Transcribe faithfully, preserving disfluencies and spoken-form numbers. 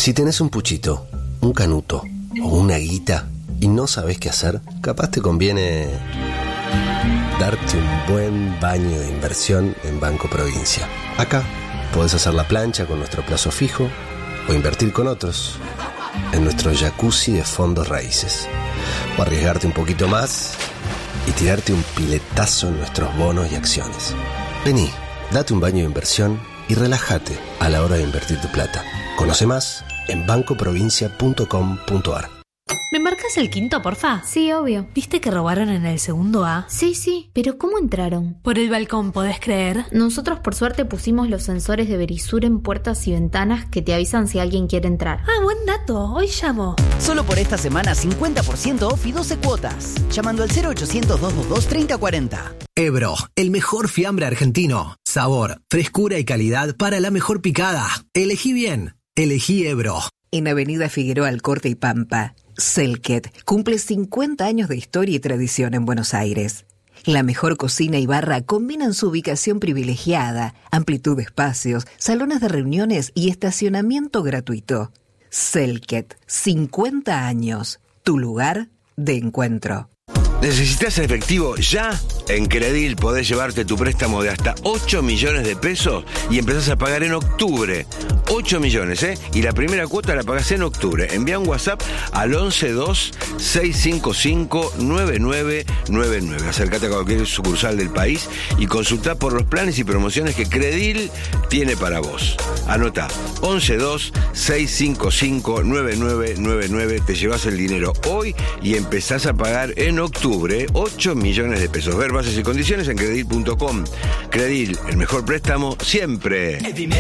Si tenés un puchito, un canuto o una guita y no sabés qué hacer, capaz te conviene darte un buen baño de inversión en Banco Provincia. Acá podés hacer la plancha con nuestro plazo fijo o invertir con otros en nuestro jacuzzi de fondos raíces. O arriesgarte un poquito más y tirarte un piletazo en nuestros bonos y acciones. Vení, date un baño de inversión y relájate a la hora de invertir tu plata. Conoce más en banco provincia punto com punto a r. ¿Me marcas el quinto, porfa? Sí, obvio. ¿Viste que robaron en el segundo A? Sí, sí, pero ¿cómo entraron? Por el balcón, ¿podés creer? Nosotros por suerte pusimos los sensores de Verisur en puertas y ventanas que te avisan si alguien quiere entrar. Ah, buen dato, hoy llamo. Solo por esta semana cincuenta por ciento off y doce cuotas. Llamando al cero ochocientos, doscientos veintidós, treinta cuarenta. Ebro, el mejor fiambre argentino. Sabor, frescura y calidad para la mejor picada. Elegí bien, elegí Ebro. En Avenida Figueroa Alcorte y Pampa, Selket cumple cincuenta años de historia y tradición en Buenos Aires. La mejor cocina y barra combinan su ubicación privilegiada, amplitud de espacios, salones de reuniones y estacionamiento gratuito. Selket, cincuenta años, tu lugar de encuentro. ¿Necesitas efectivo ya? En Credil podés llevarte tu préstamo de hasta ocho millones de pesos y empezás a pagar en octubre. ocho millones, ¿eh? Y la primera cuota la pagás en octubre. Envía un WhatsApp al once dos, seis cinco cinco, nueve nueve nueve nueve. Acércate a cualquier sucursal del país y consultá por los planes y promociones que Credil tiene para vos. Anota, once dos, seis cinco cinco, nueve nueve nueve nueve. Te llevas el dinero hoy y empezás a pagar en octubre. ocho millones de pesos. Ver bases y condiciones en credil punto com. Credil, el mejor préstamo siempre.